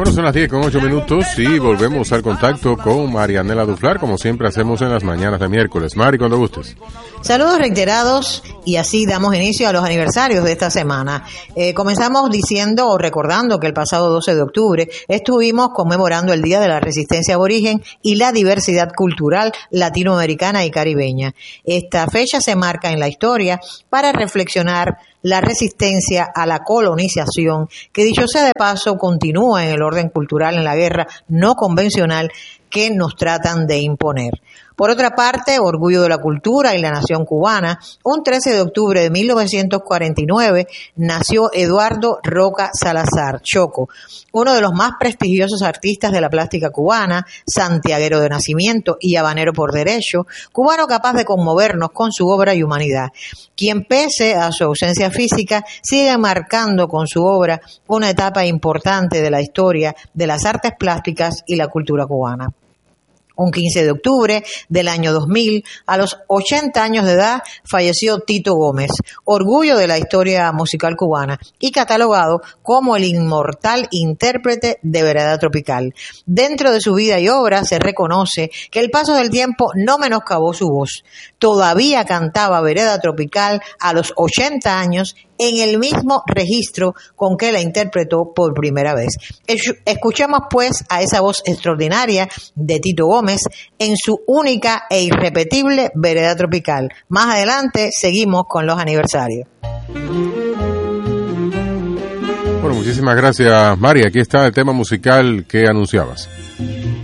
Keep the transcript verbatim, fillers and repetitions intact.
Bueno, son las diez con ocho minutos y volvemos al contacto con Marianela Duflar, como siempre hacemos en las mañanas de miércoles. Mari, cuando gustes. Saludos reiterados y así damos inicio a los aniversarios de esta semana. Eh, comenzamos diciendo o recordando que el pasado doce de octubre estuvimos conmemorando el Día de la Resistencia Aborigen y la diversidad cultural latinoamericana y caribeña. Esta fecha se marca en la historia para reflexionar la resistencia a la colonización, que dicho sea de paso continúa en el orden cultural en la guerra no convencional que nos tratan de imponer. Por otra parte, orgullo de la cultura y la nación cubana, un trece de octubre de mil novecientos cuarenta y nueve nació Eduardo Roca Salazar, Choco, uno de los más prestigiosos artistas de la plástica cubana, santiaguero de nacimiento y habanero por derecho, cubano capaz de conmovernos con su obra y humanidad, quien pese a su ausencia física sigue marcando con su obra una etapa importante de la historia de las artes plásticas y la cultura cubana. Un quince de octubre del año dos mil, a los ochenta años de edad, falleció Tito Gómez, orgullo de la historia musical cubana y catalogado como el inmortal intérprete de Vereda Tropical. Dentro de su vida y obra se reconoce que el paso del tiempo no menoscabó su voz. Todavía cantaba Vereda Tropical a los ochenta años en el mismo registro con que la interpretó por primera vez. Escuchemos pues a esa voz extraordinaria de Tito Gómez en su única e irrepetible Vereda Tropical. Más adelante seguimos con los aniversarios. Bueno, muchísimas gracias, Mari. Aquí está el tema musical que anunciabas.